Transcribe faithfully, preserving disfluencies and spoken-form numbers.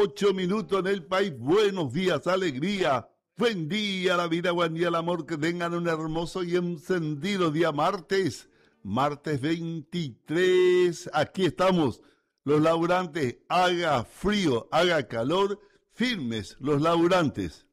ocho minutos en el país. Buenos días, alegría. Buen día, la vida, buen día, el amor. Que tengan un hermoso y encendido día martes. Martes veintitrés. Aquí estamos, los laburantes. Haga frío, haga calor, firmes los laburantes.